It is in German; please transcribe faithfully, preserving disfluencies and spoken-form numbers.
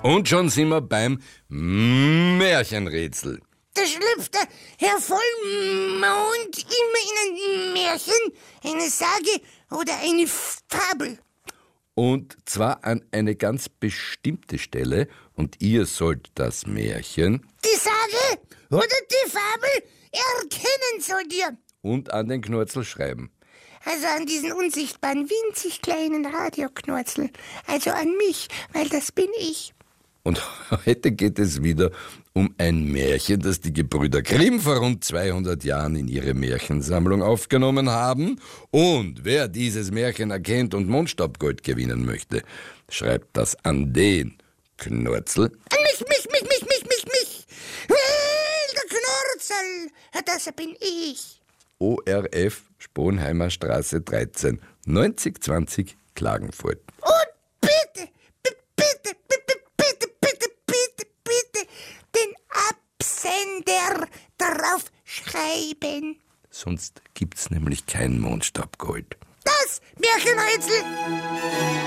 Und schon sind wir beim Märchenrätsel. Da schlüpft der Herr Vollmond immer in ein Märchen, eine Sage oder eine Fabel. Und zwar an eine ganz bestimmte Stelle. Und ihr sollt das Märchen Die Sage oder die Fabel erkennen sollt ihr. und an den Knorzel schreiben. Also an diesen unsichtbaren, winzig kleinen Radioknurzel. Also an mich, weil das bin ich. Und heute geht es wieder um ein Märchen, das die Gebrüder Grimm vor rund zweihundert Jahren in ihre Märchensammlung aufgenommen haben. Und wer dieses Märchen erkennt und Mondstaubgold gewinnen möchte, schreibt das an den Knorzel. An mich, mich, mich, mich, mich, mich, mich. Weil der Knorzel, das bin ich. O R F Sponheimer Straße dreizehn, neunzig zwanzig Klagenfurt. Und bitte, bitte, bitte, bitte, bitte, bitte, bitte, bitte den Absender darauf schreiben. Sonst gibt's nämlich kein Mondstaubgold. Das Märchenrätsel